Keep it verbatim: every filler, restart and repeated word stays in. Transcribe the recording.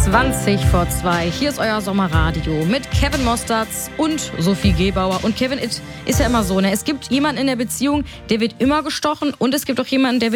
zwanzig vor zwei. Hier ist euer Sommerradio mit Kevin Mosterz und Sophie Gebauer. Und Kevin, es ist ja immer so, ne? Es gibt jemanden in der Beziehung, der wird immer gestochen und es gibt auch jemanden, der wird